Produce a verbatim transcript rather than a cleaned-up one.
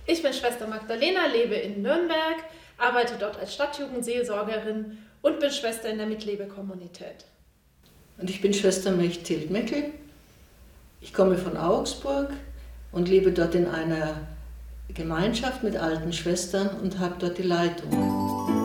Ich bin Schwester Magdalena, lebe in Nürnberg, arbeite dort als Stadtjugendseelsorgerin und bin Schwester in der Mitlebekommunität. Und ich bin Schwester Mechthild-Meckel. Ich komme von Augsburg und lebe dort in einer Gemeinschaft mit alten Schwestern und habe dort die Leitung.